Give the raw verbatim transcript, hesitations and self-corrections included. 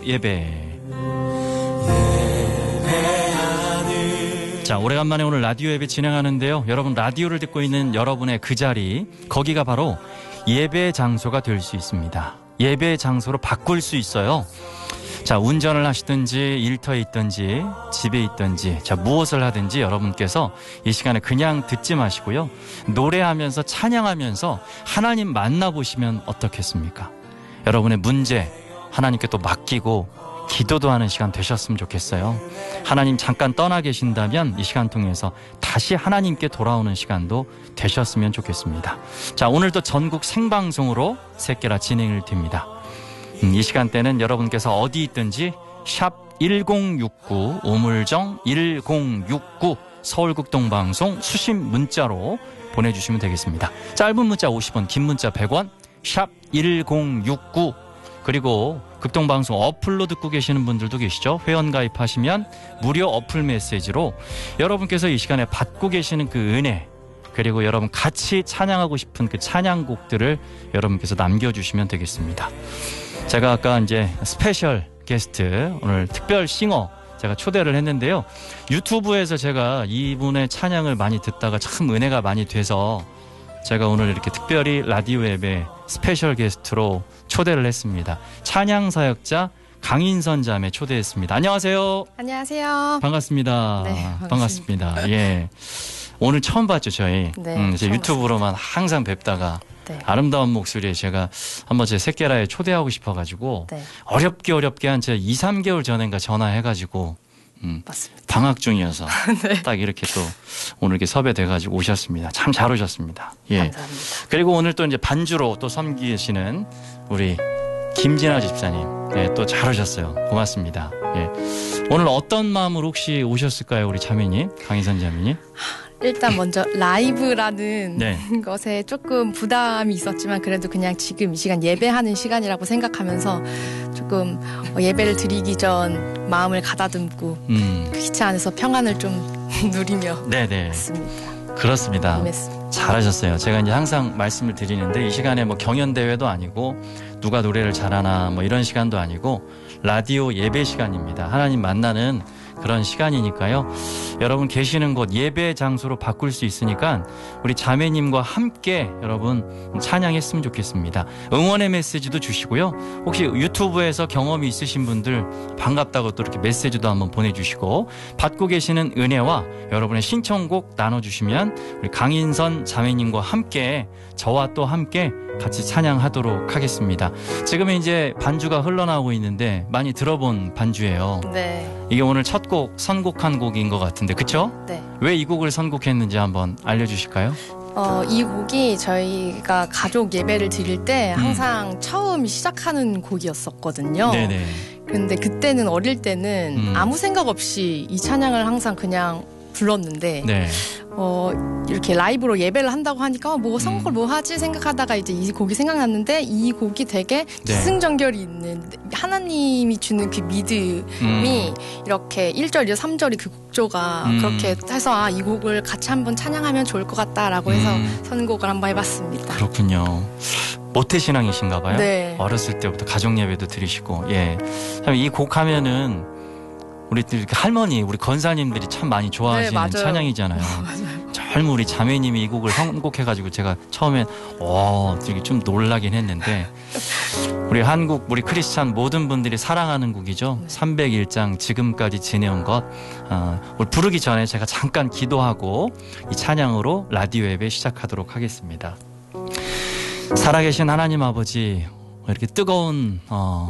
예배. 자, 오래간만에 오늘 라디오 예배 진행하는데요. 여러분 라디오를 듣고 있는 여러분의 그 자리, 거기가 바로 예배 장소가 될 수 있습니다. 예배 장소로 바꿀 수 있어요. 자, 운전을 하시든지 일터에 있든지 집에 있든지 자 무엇을 하든지 여러분께서 이 시간에 그냥 듣지 마시고요. 노래하면서 찬양하면서 하나님 만나보시면 어떻겠습니까? 여러분의 문제 하나님께 또 맡기고 기도도 하는 시간 되셨으면 좋겠어요. 하나님 잠깐 떠나 계신다면 이 시간 통해서 다시 하나님께 돌아오는 시간도 되셨으면 좋겠습니다. 자, 오늘도 전국 생방송으로 새끼라 진행을 됩니다. 음, 이 시간대는 여러분께서 어디 있든지 샵 일공육구 우물정 일공육구 서울극동방송 수신 문자로 보내주시면 되겠습니다. 짧은 문자 오십 원, 긴 문자 백 원, 샵 일공육구. 그리고 극동방송 어플로 듣고 계시는 분들도 계시죠. 회원 가입하시면 무료 어플 메시지로 여러분께서 이 시간에 받고 계시는 그 은혜, 그리고 여러분 같이 찬양하고 싶은 그 찬양곡들을 여러분께서 남겨주시면 되겠습니다. 제가 아까 이제 스페셜 게스트, 오늘 특별 싱어 제가 초대를 했는데요. 유튜브에서 제가 이분의 찬양을 많이 듣다가 참 은혜가 많이 돼서 제가 오늘 이렇게 특별히 라디오 예배 스페셜 게스트로 초대를 했습니다. 찬양 사역자 강인선 자매 초대했습니다. 안녕하세요. 안녕하세요. 반갑습니다. 네, 반갑습니다. 반갑습니다. 예. 오늘 처음 봤죠, 저희. 네, 음, 제 처음 유튜브로만 항상 뵙다가 네. 아름다운 목소리에 제가 한번 제 새끼라에 초대하고 싶어가지고 네. 어렵게 어렵게 한 제가 이, 삼 개월 전인가 전화해가지고 음, 맞습니다. 방학 중이어서 네. 딱 이렇게 또 오늘 이렇게 섭외돼가지고 오셨습니다. 참 잘 오셨습니다. 예. 감사합니다. 그리고 오늘 또 이제 반주로 또 섬기시는 우리 김진아 집사님, 예, 또 잘 오셨어요. 고맙습니다. 예. 오늘 어떤 마음으로 혹시 오셨을까요, 우리 자매님, 강인선 자매님? 일단 먼저 라이브라는 네. 것에 조금 부담이 있었지만 그래도 그냥 지금 이 시간 예배하는 시간이라고 생각하면서 조금 예배를 드리기 전 마음을 가다듬고 음, 그 기차 안에서 평안을 좀 누리며 네네. 왔습니다. 그렇습니다. 임했습니다. 잘하셨어요. 제가 이제 항상 말씀을 드리는데 이 시간에 뭐 경연 대회도 아니고 누가 노래를 잘하나 뭐 이런 시간도 아니고 라디오 예배 시간입니다. 하나님 만나는 그런 시간이니까요. 여러분 계시는 곳 예배 장소로 바꿀 수 있으니까 우리 자매님과 함께 여러분 찬양했으면 좋겠습니다. 응원의 메시지도 주시고요. 혹시 유튜브에서 경험이 있으신 분들 반갑다고 또 이렇게 메시지도 한번 보내주시고 받고 계시는 은혜와 여러분의 신청곡 나눠주시면 우리 강인선 자매님과 함께 저와 또 함께 같이 찬양하도록 하겠습니다. 지금은 이제 반주가 흘러나오고 있는데 많이 들어본 반주예요. 네. 이게 오늘 첫 곡 선곡한 곡인 것 같은데 그쵸? 네. 왜 이 곡을 선곡했는지 한번 알려주실까요? 어, 이 곡이 저희가 가족 예배를 드릴 때 항상 음. 처음 시작하는 곡이었었거든요. 네네. 근데 그때는 어릴 때는 음. 아무 생각 없이 이 찬양을 항상 그냥 불렀는데 네. 어, 이렇게 라이브로 예배를 한다고 하니까 뭐 선곡을 음. 뭐 하지 생각하다가 이제 이 곡이 생각났는데 이 곡이 되게 네. 기승전결이 있는 하나님이 주는 그 믿음이 음. 이렇게 일 절, 이 절, 삼 절이 그 곡조가 음. 그렇게 해서 아, 이 곡을 같이 한번 찬양하면 좋을 것 같다라고 해서 음. 선곡을 한번 해봤습니다. 그렇군요. 모태신앙이신가 봐요. 네. 어렸을 때부터 가족 예배도 드리시고. 예. 참 이 곡 하면은 우리 할머니, 우리 권사님들이 참 많이 좋아하시는 네, 맞아요. 찬양이잖아요. 맞아요. 젊은 우리 자매님이 이 곡을 선곡해가지고 제가 처음엔 와 되게 좀 놀라긴 했는데 우리 한국 우리 크리스찬 모든 분들이 사랑하는 곡이죠. 네. 삼백일 장 지금까지 지내온 것. 어, 우리 부르기 전에 제가 잠깐 기도하고 이 찬양으로 라디오 예배 시작하도록 하겠습니다. 살아계신 하나님 아버지, 이렇게 뜨거운 어,